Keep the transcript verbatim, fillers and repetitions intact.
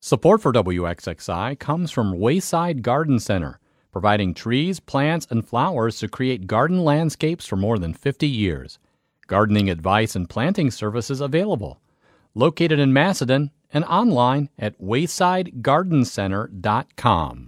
Support for W X X I comes from Wayside Garden Center, providing trees, plants, and flowers to create garden landscapes for more than fifty years. Gardening advice and planting services available. Located in Macedon and online at wayside garden center dot com.